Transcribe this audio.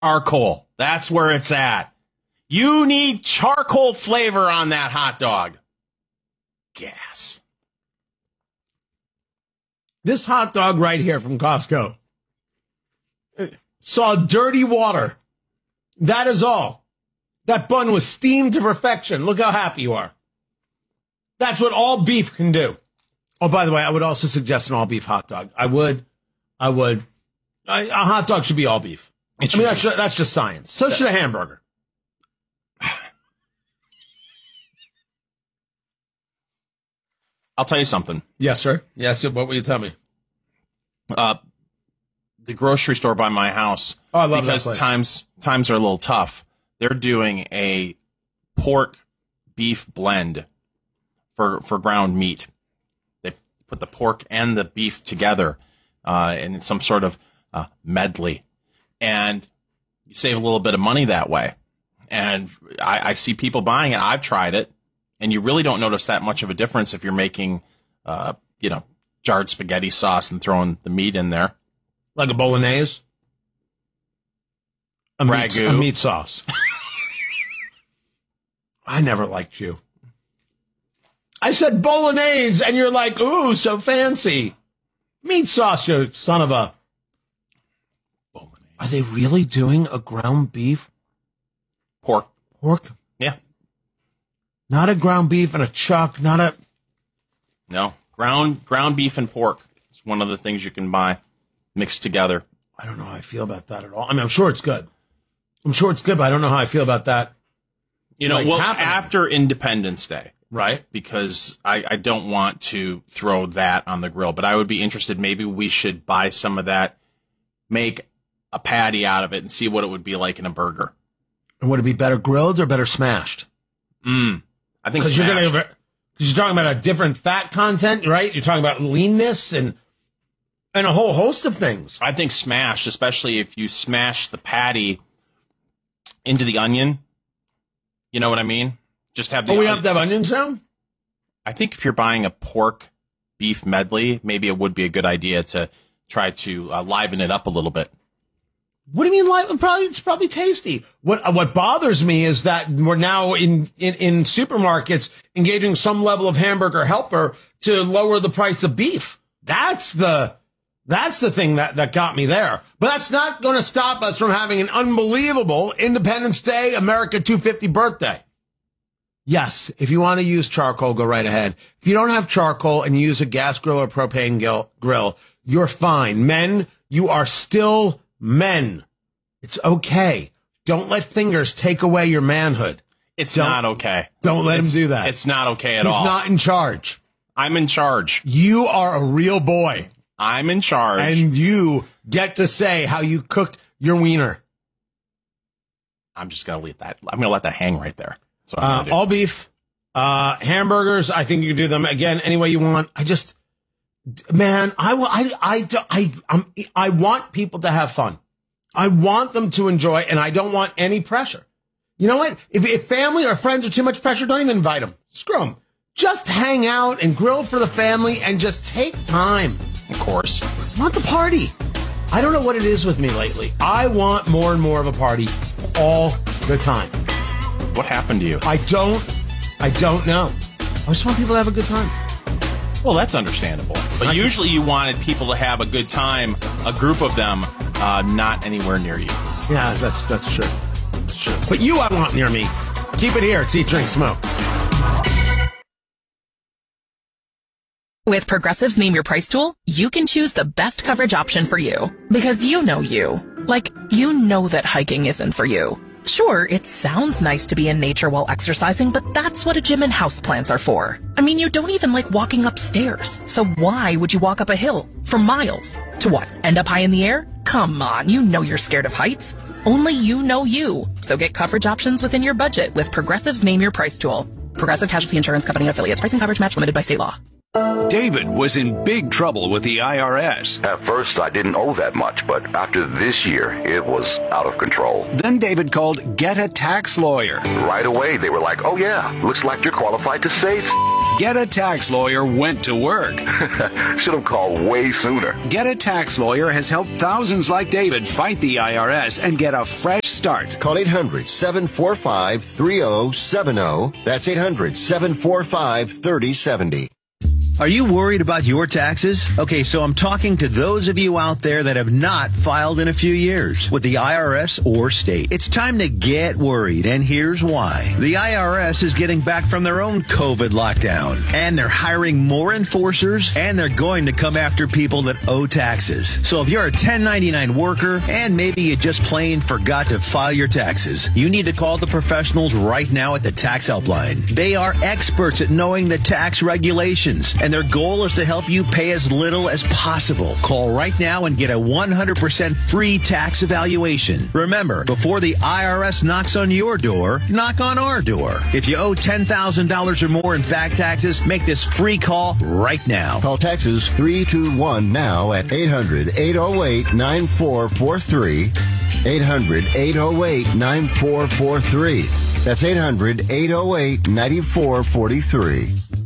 Charcoal. That's where it's at. You need charcoal flavor on that hot dog. Gas. This hot dog right here from Costco saw dirty water. That is all. That bun was steamed to perfection. Look how happy you are. That's what all beef can do. Oh, by the way, I would also suggest an all beef hot dog. I would. A hot dog should be all beef. That's just science. So should a hamburger. I'll tell you something. Yes, sir. Yes, what will you tell me? The grocery store by my house. Oh, I love because that place. times are a little tough. They're doing a pork beef blend for ground meat. They put the pork and the beef together in some sort of medley, and you save a little bit of money that way. And I see people buying it. I've tried it, and you really don't notice that much of a difference if you're making, jarred spaghetti sauce and throwing the meat in there. Like a bolognese? Ragu. A meat sauce. I never liked you. I said bolognese, and you're like, ooh, so fancy. Meat sauce, you son of a... Bolognese. Are they really doing a ground beef? Pork. Yeah. Not a ground beef and a chuck, not a... No. Ground beef and pork. It's one of the things you can buy mixed together. I don't know how I feel about that at all. I mean, I'm sure it's good, but I don't know how I feel about that. After Independence Day. Right. Because I don't want to throw that on the grill, but I would be interested. Maybe we should buy some of that, make a patty out of it, and see what it would be like in a burger. And would it be better grilled or better smashed? I think smashed. Because you're talking about a different fat content, right? You're talking about leanness and a whole host of things. I think smashed, especially if you smash the patty into the onion. You know what I mean? Just have the. Oh, we have to have onions now? I think if you're buying a pork beef medley, maybe it would be a good idea to try to liven it up a little bit. What do you mean liven? It's probably tasty. What bothers me is that we're now in supermarkets engaging some level of hamburger helper to lower the price of beef. That's the thing that got me there. But that's not going to stop us from having an unbelievable Independence Day, America 250 birthday. Yes, if you want to use charcoal, go right ahead. If you don't have charcoal and you use a gas grill or propane grill, you're fine. Men, you are still men. It's okay. Don't let fingers take away your manhood. It's not okay. Don't let him do that. It's not okay at all. He's not in charge. I'm in charge. You are a real boy. I'm in charge. And you get to say how you cooked your wiener. I'm just going to leave that. I'm going to let that hang right there. All beef, hamburgers. I think you can do them again any way you want. I want people to have fun. I want them to enjoy, and I don't want any pressure. You know what? If family or friends are too much pressure, don't even invite them. Screw them. Just hang out and grill for the family and just take time. Of course. I want the party. I don't know what it is with me lately. I want more and more of a party all the time. What happened to you? I don't know. I just want people to have a good time. Well, that's understandable. But usually you wanted people to have a good time, a group of them, not anywhere near you. Yeah, that's true. That's true. But you, I want near me. Keep it here. It's Eat, Drink, Smoke. With Progressive's Name Your Price tool, you can choose the best coverage option for you. Because you know you. Like, you know that hiking isn't for you. Sure, it sounds nice to be in nature while exercising, but that's what a gym and houseplants are for. I mean, you don't even like walking upstairs. So why would you walk up a hill for miles? To what? End up high in the air? Come on, you know you're scared of heights. Only you know you. So get coverage options within your budget with Progressive's Name Your Price tool. Progressive Casualty Insurance Company affiliates. Pricing coverage match limited by state law. David was in big trouble with the IRS. At first, I didn't owe that much, but after this year, it was out of control. Then David called Get a Tax Lawyer. Right away, they were like, oh yeah, looks like you're qualified to save. Get a Tax Lawyer went to work. Should have called way sooner. Get a Tax Lawyer has helped thousands like David fight the IRS and get a fresh start. Call 800-745-3070. That's 800-745-3070. Are you worried about your taxes? Okay, so I'm talking to those of you out there that have not filed in a few years with the IRS or state. It's time to get worried, and here's why. The IRS is getting back from their own COVID lockdown, and they're hiring more enforcers, and they're going to come after people that owe taxes. So if you're a 1099 worker, and maybe you just plain forgot to file your taxes, you need to call the professionals right now at the Tax Helpline. They are experts at knowing the tax regulations, and their goal is to help you pay as little as possible. Call right now and get a 100% free tax evaluation. Remember, before the IRS knocks on your door, knock on our door. If you owe $10,000 or more in back taxes, make this free call right now. Call taxes 321 now at 800-808-9443. 800-808-9443. That's 800-808-9443.